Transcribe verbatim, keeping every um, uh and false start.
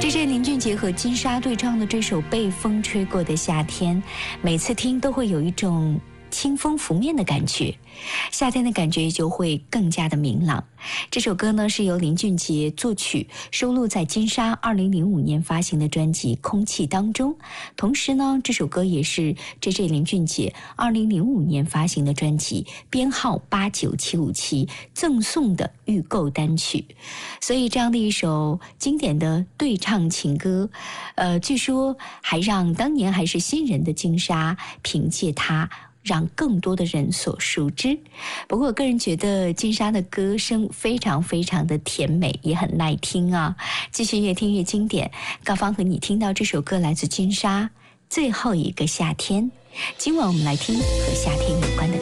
这是林俊杰和金莎对唱的这首《被风吹过的夏天》，每次听都会有一种清风拂面的感觉，夏天的感觉就会更加的明朗。这首歌呢是由林俊杰作曲，收录在金莎二零零五年发行的专辑《空气》当中。同时呢，这首歌也是 J J 林俊杰二零零五年发行的专辑编号八九七五七赠送的预购单曲。所以这样的一首经典的对唱情歌，呃，据说还让当年还是新人的金莎凭借它让更多的人所熟知。不过我个人觉得金莎的歌声非常非常的甜美，也很耐听啊。继续越听越经典，高芳和你听到这首歌来自金莎《最后一个夏天》。今晚我们来听和夏天有关的